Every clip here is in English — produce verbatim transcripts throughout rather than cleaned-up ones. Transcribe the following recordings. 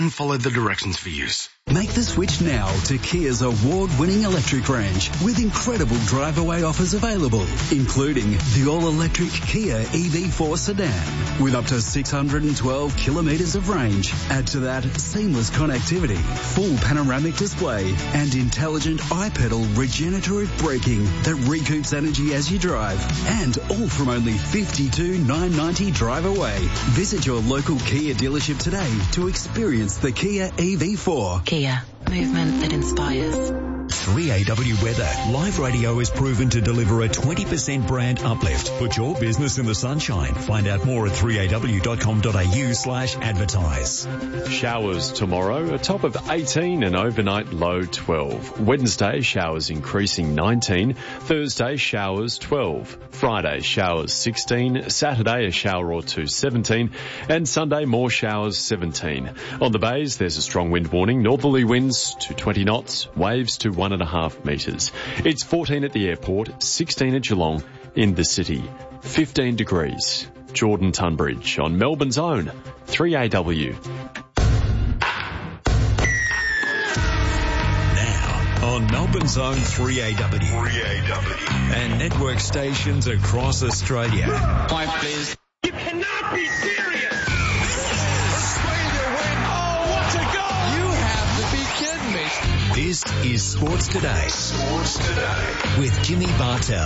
and follow the directions for use. Make the switch now to Kia's award-winning electric range with incredible drive-away offers available, including the all-electric Kia E V four sedan with up to six hundred twelve kilometres of range. Add to that seamless connectivity, full panoramic display and intelligent iPedal regenerative braking that recoups energy as you drive. And all from only fifty-two thousand nine hundred ninety dollars drive away. Visit your local Kia dealership today to experience the Kia E V four. Kia, movement that inspires. three A W Weather. Live radio is proven to deliver a twenty percent brand uplift. Put your business in the sunshine. Find out more at three a w dot com dot a u slash advertise. Showers tomorrow, a top of eighteen and overnight low twelve. Wednesday, showers increasing nineteen. Thursday, showers twelve. Friday, showers sixteen. Saturday, a shower or two seventeen. And Sunday, more showers seventeen. On the bays, there's a strong wind warning. Northerly winds to twenty knots. Waves to one and a half metres. It's fourteen at the airport, sixteen at Geelong, in the city, fifteen degrees. Jordan Tunbridge on Melbourne's own three A W. Now on Melbourne's own three A W. three A W. And network stations across Australia. Five, please. You cannot be serious! Australia win! Oh, what a goal! You have to be kidding me. This is Sports Today. Sports Today. With Jimmy Bartell.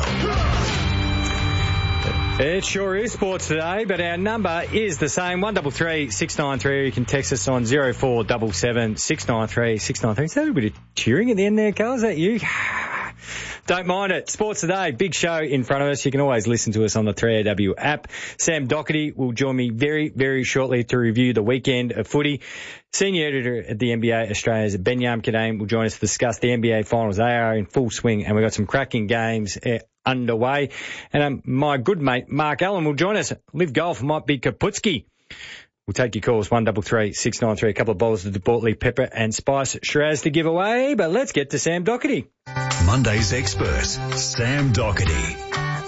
It sure is Sports Today, but our number is the same, one three three, six nine three. You can text us on zero four seven seven, six nine three, six nine three. Is that a bit of cheering at the end there, Carl? Is that you? Don't mind it. Sports Today, big show in front of us. You can always listen to us on the three A W app. Sam Doherty will join me very, very shortly to review the weekend of footy. Senior editor at the N B A Australia's Ben Yamkadane will join us to discuss the N B A finals. They are in full swing and we've got some cracking games uh, underway. And um, my good mate Mark Allen will join us. Live Golf might be Kaputski. We'll take your calls, one three three, six nine three, a couple of bowls of the Bortley pepper and spice Shiraz to give away. But let's get to Sam Doherty. Monday's expert, Sam Doherty.